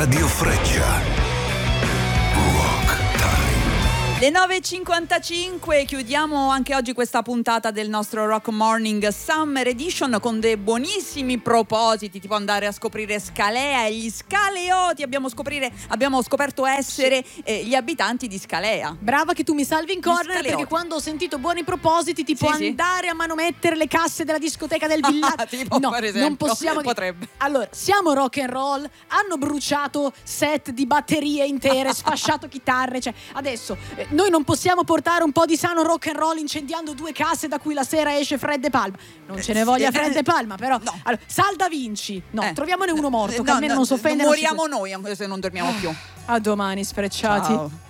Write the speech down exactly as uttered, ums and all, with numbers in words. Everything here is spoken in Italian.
Radio Freccia. Le nove e cinquantacinque, chiudiamo anche oggi questa puntata del nostro Rock Morning Summer Edition con dei buonissimi propositi, tipo andare a scoprire Scalea e gli scaleoti. Abbiamo, scoprire, abbiamo scoperto essere eh, gli abitanti di Scalea. Brava che tu mi salvi in corner, perché quando ho sentito buoni propositi tipo sì, andare sì. a manomettere le casse della discoteca del villaggio, tipo, no, per esempio, non possiamo. Potrebbe. Allora, siamo rock and roll, hanno bruciato set di batterie intere, sfasciato chitarre, cioè adesso eh, noi non possiamo portare un po' di sano rock and roll incendiando due casse da cui la sera esce Fred De Palma. Non ce ne voglia Fred De Palma, però no. Allora, Sal Da Vinci, no, eh. troviamone uno morto, no, che almeno no, non si offende. Moriamo noi anche se non dormiamo più. A domani, sfrecciati. Ciao.